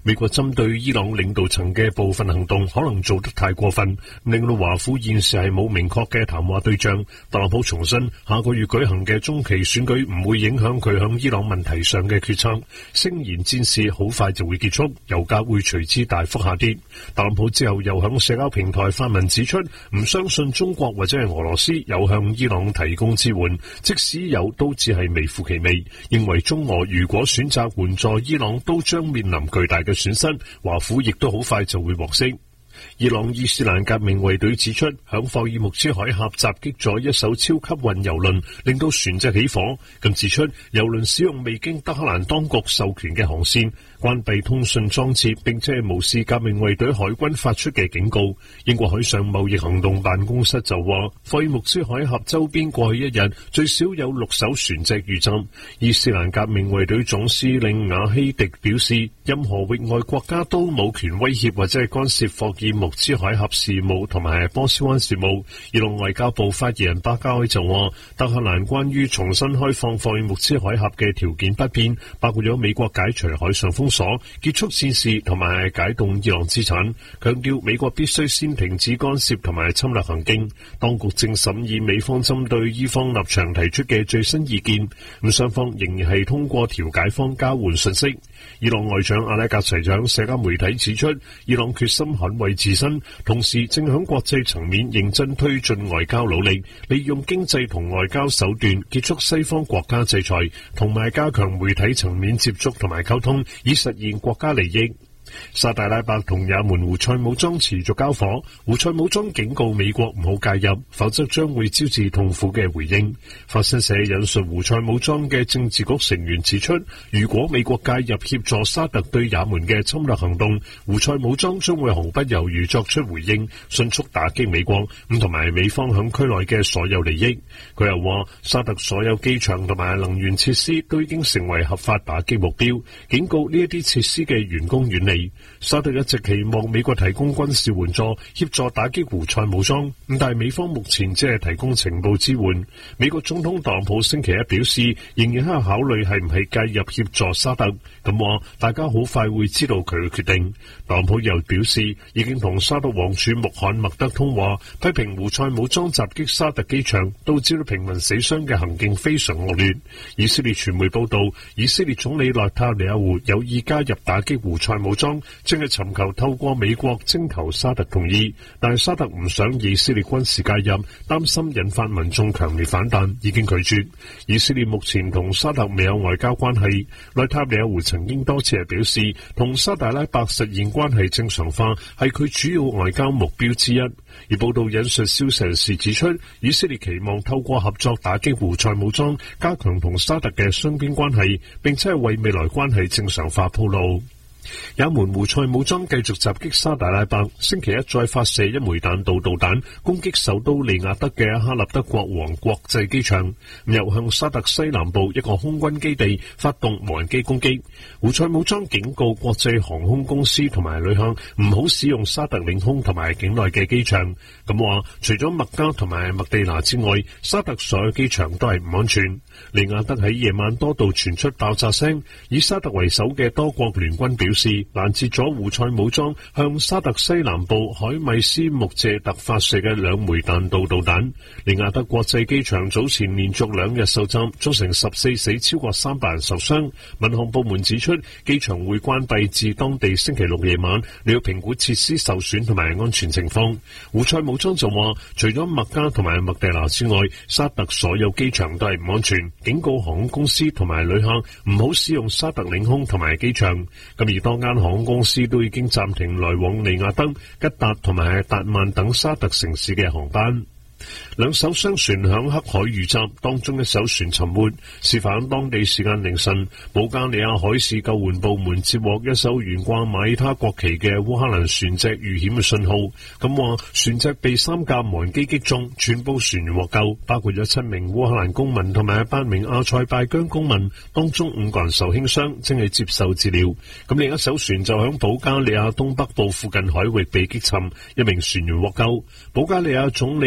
美國針對伊朗領導層嘅部分行動可能做得太過分，令到華府現時係冇明確嘅談話對象。特朗普重申，下個月舉行嘅中期選舉唔會影響佢響伊朗問題上嘅決策，聲言戰事好快就會結束，油價會隨之大幅下跌。特朗普之後又響社交平台發文指出，唔相信中國或者係俄羅斯有向伊朗提供支援，即使有都只係微乎其微，認為中俄如果選擇援助伊朗都將面臨巨大嘅損失，華府亦都好快就會獲釋。伊朗伊斯蘭革命衛隊指出，響霍爾木茲海峽襲擊咗一艘超級運油輪，令到船隻起火。咁指出，油輪使用未經德黑蘭當局授權嘅航線，關閉通訊裝置，並且係無視革命衛隊海軍發出嘅警告。英國海上貿易行動辦公室就話，霍爾木茲海峽周邊過去一日最少有6艘船隻遇襲。伊斯蘭革命衛隊總司令瓦希迪表示，任何域外國家都冇權威脅或者係干涉霍爾木茲海峽事務同埋波斯灣事務。伊朗外交部發言人巴加埃就話，德黑蘭關於重新開放霍爾木茲海峽嘅條件不變，包括咗美國解除海上封鎖、結束戰事同埋解凍伊朗資產，強調美國必須先停止干涉同埋侵略行徑。當局正審議美方針對伊方立場提出嘅最新意見，咁雙方仍然係通過調解方交換信息。伊朗外長阿拉格齊喺社交媒體指出，伊朗決心捍衛自身，同時正響國際層面認真推進外交努力，利用經濟同外交手段結束西方國家制裁，同埋加強媒體層面接觸同埋溝通，以實現國家利益。沙特阿拉伯同也門胡塞武裝持續交火，胡塞武裝警告美國唔好介入，否則將會招致痛苦嘅回應。法新社引述胡塞武裝嘅政治局成員指出，如果美國介入協助沙特對也門嘅侵略行動，胡塞武裝將會毫不猶豫作出回應，迅速打擊美國同埋美方響區內嘅所有利益。佢又話，沙特所有機場同埋能源設施都已經成為合法打擊目標，警告呢一啲設施嘅員工遠離。沙特一直期望美國提供軍事援助，協助打擊胡塞武裝，但係美方目前只係提供情報支援。美國總統特朗普星期一表示，仍然喺度考慮係唔係介入協助沙特，咁話大家好快會知道佢嘅決定。特朗普又表示，已經同沙特王儲穆罕默德通話，批評胡塞武裝襲擊沙特機場，導致到平民死傷嘅行徑非常惡劣。以色列傳媒報道，以色列總理內塔尼亞胡有意加入打擊胡塞武裝，正係尋求透過美國徵求沙特同意，但係沙特唔想以色列軍事介入，擔心引發民眾強烈反彈，已經拒絕。以色列目前同沙特未有外交關係，內塔尼亞胡曾經多次係表示，同沙特阿拉伯實現關係正常化係佢主要外交目標之一。而報道引述消息人士指出，以色列期望透過合作打擊胡塞武裝，加強同沙特嘅雙邊關係，並且係為未來關係正常化鋪路。也門胡塞武裝繼續襲擊沙特阿拉伯，星期一再發射一枚彈道導彈攻擊首都利雅得嘅哈立德國王國際機場，又向沙特西南部一個空軍基地發動無人機攻擊。胡塞武裝警告國際航空公司同埋旅客唔好使用沙特領空同埋境內嘅機場，咁話除咗麥加同埋麥地那之外，沙特所有機場都係唔安全。利雅得喺夜晚多度傳出爆炸聲，以沙特為首嘅多國聯軍表示攔截咗胡塞武裝向沙特西南部海米斯穆謝特發射嘅2枚彈道導彈。利雅得國際機場早前連續2日受襲，造成14死，超過300人受傷。民航部門指出，機場會關閉至當地星期6夜晚，你要評估設施受損同埋安全情況。胡塞武裝就話，除咗麥加同埋麥地那之外，沙特所有機場都係唔安全，警告航空公司同埋旅客唔好使用沙特領空同埋機場。咁而多間航空公司都已經暫停來往利雅得、吉達同埋達曼等沙特城市嘅航班。2艘商船響黑海遇襲，當中一艘船沉沒。事發喺當地時間凌晨，保加利亞海事救援部門接獲一艘懸掛馬耳他國旗嘅烏克蘭船隻遇險嘅信號，咁話船隻被3架無人機擊中，全部船員獲救，包括咗7名烏克蘭公民同埋8名阿塞拜疆公民，當中5個人受輕傷，正係接受治療。咁另一艘船就響保加利亞東北部附近海域被擊沉，1名船員獲救。保加利亞總理拉德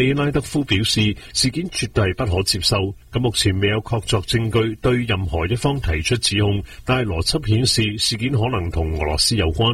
夫表示，事件絕對係不可接受。咁目前未有確鑿證據對任何一方提出指控，但係邏輯顯示事件可能同俄羅斯有關。